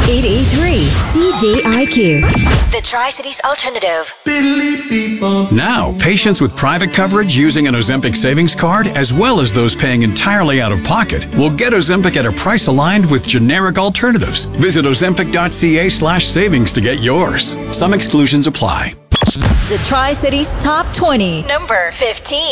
883 CJIQ. The Tri-Cities Alternative. Now, patients with private coverage using an Ozempic savings card, as well as those paying entirely out of pocket, will get Ozempic at a price aligned with generic alternatives. Visit ozempic.ca/savings to get yours. Some exclusions apply. The Tri-Cities Top 20. Number 15.